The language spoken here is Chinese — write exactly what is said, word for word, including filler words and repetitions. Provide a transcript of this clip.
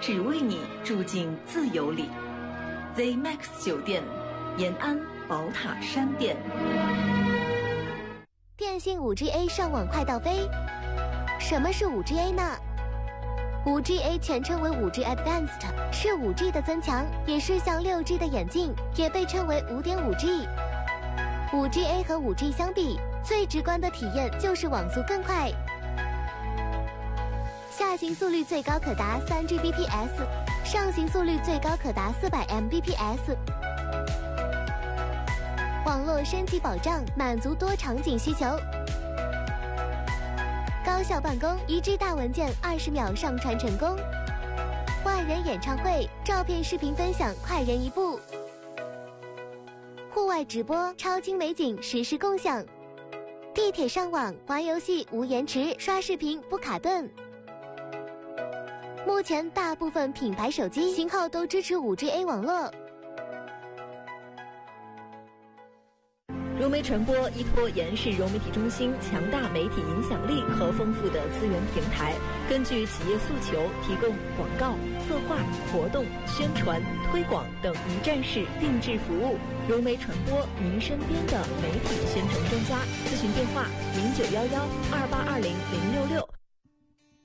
只为你住进自由里。Z Max 酒店，延安宝塔山店。 电信 五 G A 上网快到飞。什么是 五 G A 呢？ 五 G A 全称为 五 G Advanced， 是 五 G 的增强，也是像 六 G 的演进，也被称为 五点五 G。 五 G A 和 五 G 相比，最直观的体验就是网速更快，下行速率最高可达 三 G B P S， 上行速率最高可达 四百 M B P S。 网络升级保障，满足多场景需求，高效办公，一 G 大文件二十秒上传成功，万人演唱会，照片视频分享快人一步，户外直播，超清美景实时共享，地铁上网玩游戏无延迟，刷视频不卡顿。目前大部分品牌手机型号都支持 五 G A 网络。 融媒传播依托延世融媒体中心强大媒体影响力和丰富的资源平台，根据企业诉求，提供广告、策划、活动、宣传、推广等一站式定制服务。融媒传播，您身边的媒体宣传专家。咨询电话：零九幺幺二八二零零六六。